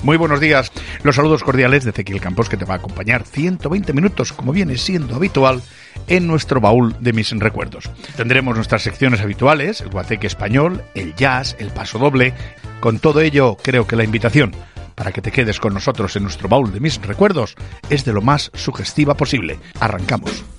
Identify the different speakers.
Speaker 1: Muy buenos días. Los saludos cordiales de Ezequiel Campos, que te va a acompañar 120 minutos, como viene siendo habitual, en nuestro baúl de mis recuerdos. Tendremos nuestras secciones habituales, el guateque español, el jazz, el paso doble. Con todo ello, creo que la invitación para que te quedes con nosotros en nuestro baúl de mis recuerdos es de lo más sugestiva posible. Arrancamos.